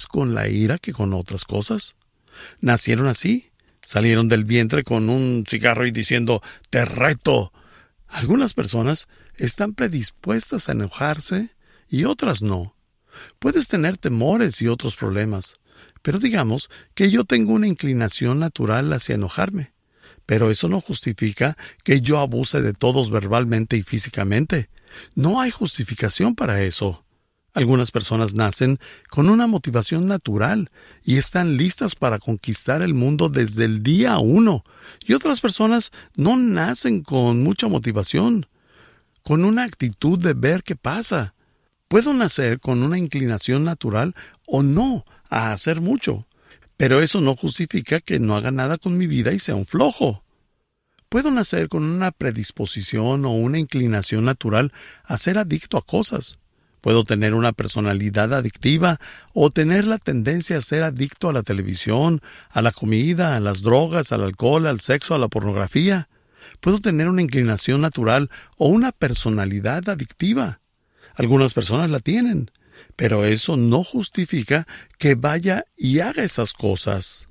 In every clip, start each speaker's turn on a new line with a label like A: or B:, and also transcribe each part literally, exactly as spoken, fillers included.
A: más con la ira que con otras cosas. Nacieron así. Salieron del vientre con un cigarro y diciendo, te reto. Algunas personas están predispuestas a enojarse y otras no. Puedes tener temores y otros problemas, pero digamos que yo tengo una inclinación natural hacia enojarme. Pero eso no justifica que yo abuse de todos verbalmente y físicamente. No hay justificación para eso. Algunas personas nacen con una motivación natural y están listas para conquistar el mundo desde el día uno. Y otras personas no nacen con mucha motivación, con una actitud de ver qué pasa. Puedo nacer con una inclinación natural o no a hacer mucho, pero eso no justifica que no haga nada con mi vida y sea un flojo. Puedo nacer con una predisposición o una inclinación natural a ser adicto a cosas. Puedo tener una personalidad adictiva o tener la tendencia a ser adicto a la televisión, a la comida, a las drogas, al alcohol, al sexo, a la pornografía. Puedo tener una inclinación natural o una personalidad adictiva. Algunas personas la tienen, pero eso no justifica que vaya y haga esas cosas.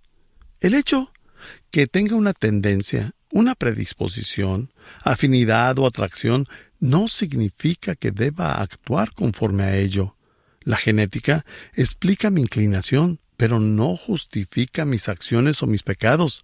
A: El hecho que tenga una tendencia, una predisposición, afinidad o atracción no significa que deba actuar conforme a ello. La genética explica mi inclinación, pero no justifica mis acciones o mis pecados.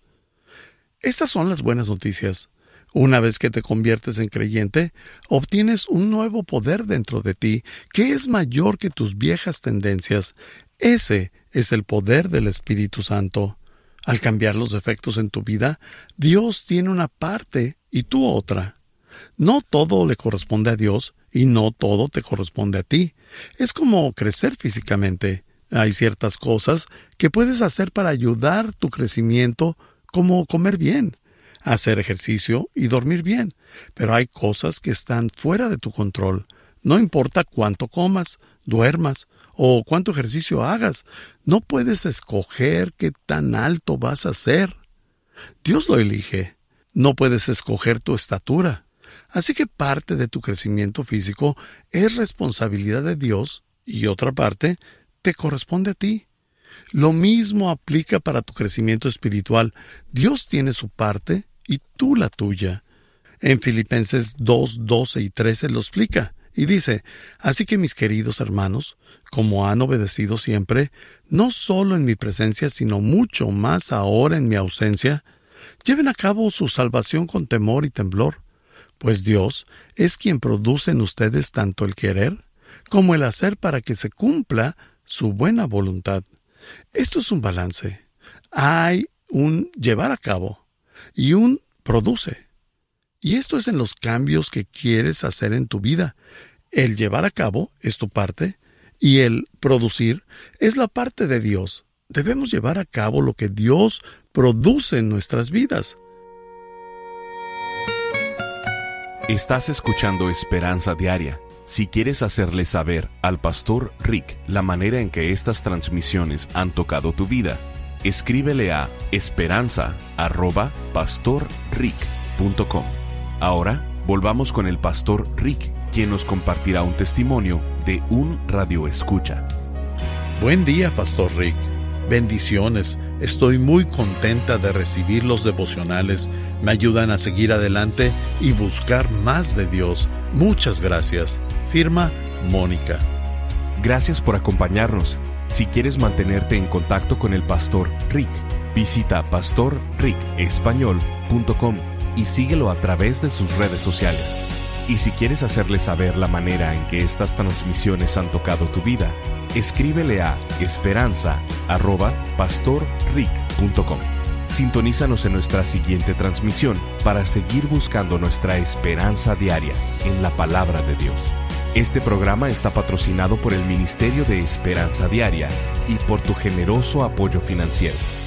A: Estas son las buenas noticias. Una vez que te conviertes en creyente, obtienes un nuevo poder dentro de ti que es mayor que tus viejas tendencias. Ese es el poder del Espíritu Santo. Al cambiar los defectos en tu vida, Dios tiene una parte y tú otra. No todo le corresponde a Dios y no todo te corresponde a ti. Es como crecer físicamente. Hay ciertas cosas que puedes hacer para ayudar tu crecimiento, como comer bien, hacer ejercicio y dormir bien. Pero hay cosas que están fuera de tu control. No importa cuánto comas, duermas o cuánto ejercicio hagas. No puedes escoger qué tan alto vas a ser. Dios lo elige. No puedes escoger tu estatura. Así que parte de tu crecimiento físico es responsabilidad de Dios y otra parte te corresponde a ti. Lo mismo aplica para tu crecimiento espiritual. Dios tiene su parte y tú la tuya. En Filipenses dos, doce y trece lo explica y dice, así que mis queridos hermanos, como han obedecido siempre, no solo en mi presencia, sino mucho más ahora en mi ausencia, lleven a cabo su salvación con temor y temblor, pues Dios es quien produce en ustedes tanto el querer como el hacer para que se cumpla su buena voluntad. Esto es un balance. Hay un llevar a cabo y un produce. Y esto es en los cambios que quieres hacer en tu vida. El llevar a cabo es tu parte y el producir es la parte de Dios. Debemos llevar a cabo lo que Dios produce en nuestras vidas.
B: Estás escuchando Esperanza Diaria. Si quieres hacerle saber al Pastor Rick la manera en que estas transmisiones han tocado tu vida, escríbele a esperanza arroba pastor rick punto com. Ahora, volvamos con el Pastor Rick, quien nos compartirá un testimonio de un radioescucha.
A: Buen día, Pastor Rick. Bendiciones. Estoy muy contenta de recibir los devocionales. Me ayudan a seguir adelante y buscar más de Dios. Muchas gracias. Firma Mónica.
B: Gracias por acompañarnos. Si quieres mantenerte en contacto con el Pastor Rick, visita pastor rick español punto com y síguelo a través de sus redes sociales. Y si quieres hacerle saber la manera en que estas transmisiones han tocado tu vida, escríbele a esperanza arroba pastor rick punto com. Sintonízanos en nuestra siguiente transmisión para seguir buscando nuestra esperanza diaria en la palabra de Dios. Este programa está patrocinado por el Ministerio de Esperanza Diaria y por tu generoso apoyo financiero.